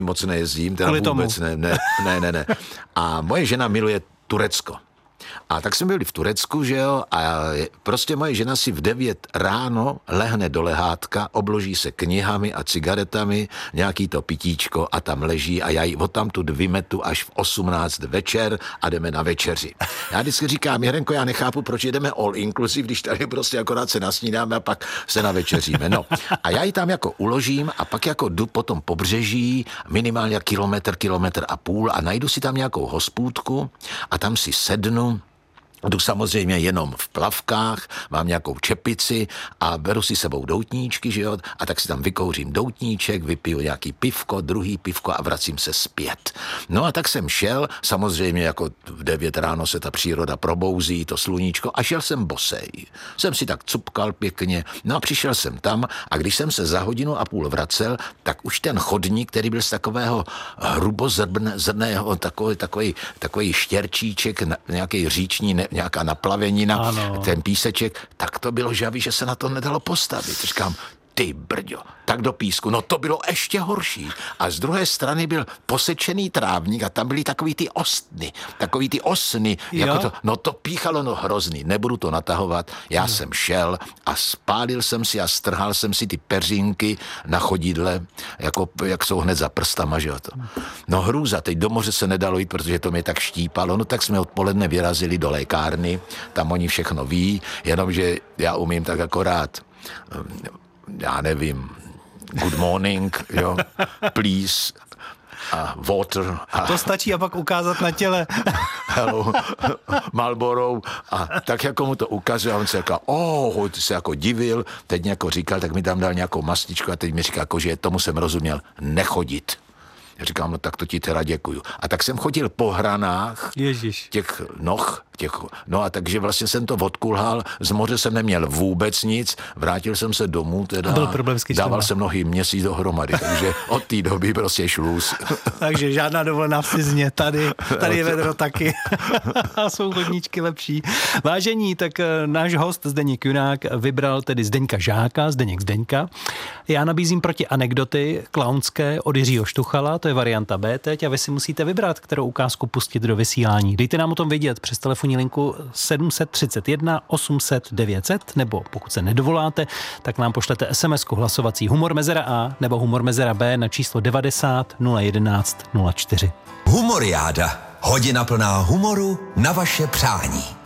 moc nejezdím, teda vůbec ne. A moje žena miluje Turecko. A tak jsme byli v Turecku, že jo, a prostě moje žena si v 9 ráno lehne do lehátka, obloží se knihami a cigaretami, nějaký to pitíčko a tam leží a já ji odtamtud vymetu až v 18 večer a jdeme na večeři. Já vždycky říkám, Jirenko, já nechápu, proč jdeme all inclusive, když tady prostě akorát se nasnídáme a pak se navečeříme. No. A já ji tam jako uložím a pak jako jdu po tom pobřeží, minimálně kilometr a půl a najdu si tam nějakou hospůdku a tam si sednu. Jdu samozřejmě jenom v plavkách, mám nějakou čepici a beru si sebou doutníčky, že jo, a tak si tam vykouřím doutníček, vypiju nějaký pivko, druhý pivko a vracím se zpět. No a tak jsem šel, samozřejmě jako v 9 ráno se ta příroda probouzí, to sluníčko, a šel jsem bosej. Jsem si tak cupkal pěkně, no a přišel jsem tam a když jsem se za 1,5 hodiny vracel, tak už ten chodník, který byl z takového hrubozrného, takový štěrčíček, nějaký říční, nějaká naplavenina, ano. Ten píseček, tak to bylo žavý, že se na to nedalo postavit. Říkám, ty brďo, tak do písku. No to bylo ještě horší. A z druhé strany byl posečený trávník a tam byly takový ty osny. Jako to píchalo, no hrozný. Nebudu to natahovat. Já jsem šel a spálil jsem si a strhal jsem si ty peřinky na chodidle, jako, jak jsou hned za prstama, že jo to. No hrůza, teď do moře se nedalo jít, protože to mě tak štípalo. No tak jsme odpoledne vyrazili do lékárny, tam oni všechno ví, jenomže já umím tak akorát já nevím, good morning, jo, please, a water. A to stačí a pak ukázat na těle. Hello, Marlboro. A tak jako mu to ukazuje, a on se jako, ty se jako divil, teď jako říkal, tak mi tam dal nějakou mastičku a teď mi říká, jako, že tomu jsem rozuměl, nechodit. Já říkám, no tak to ti teda děkuju. A tak jsem chodil po hranách těch noh, no a takže vlastně jsem to odkulhal, z moře jsem neměl vůbec nic, vrátil jsem se domů, teda dával jsem nohy měsíc dohromady, takže od té doby prostě šluz. Takže žádná dovolená v cizině, tady je vedro taky. A jsou chodníčky lepší. Vážení, tak náš host Zdeněk Junák vybral tedy Zdeňka Žáka, Zdeňka. Já nabízím proti anekdoty klaunské od Jiřího Štuchala, to je varianta B teď a vy si musíte vybrat, kterou ukázku pustit do vysílání. Dejte nám o tom vědět přes telefonní linku 731 800 900, nebo pokud se nedovoláte, tak nám pošlete SMS-ku hlasovací Humor Mezera A nebo Humor Mezera B na číslo 90 011 04. Humoriáda. Hodina plná humoru na vaše přání.